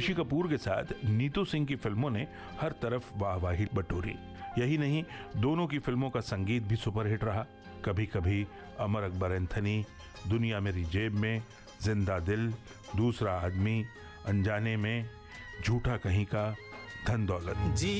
ऋषि कपूर के साथ नीतू सिंह की फिल्मों ने हर तरफ वाहवाही बटोरी। यही नहीं, दोनों की फिल्मों का संगीत भी सुपरहिट रहा। कभी कभी, अमर अकबर एंथनी, दुनिया मेरी जेब में, जिंदा दिल, दूसरा आदमी, अनजाने में, झूठा कहीं का, धन दौलत।